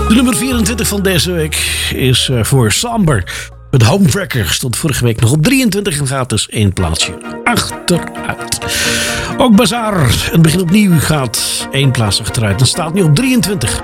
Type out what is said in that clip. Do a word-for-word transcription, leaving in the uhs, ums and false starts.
De nummer vierentwintig van deze week is uh, voor Samber. Het Home Tracker stond vorige week nog op drieëntwintig en gaat dus één plaatsje achteruit. Ook Bazaar, het begin opnieuw, gaat één plaats achteruit en staat nu op drieëntwintig.